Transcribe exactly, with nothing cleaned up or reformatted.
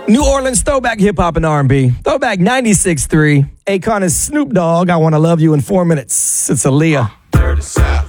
New Orleans throwback hip hop and R and B. Throwback ninety-six point three. Akon is Snoop Dogg. I Want to Love You in four minutes. It's Aaliyah. Dirty South.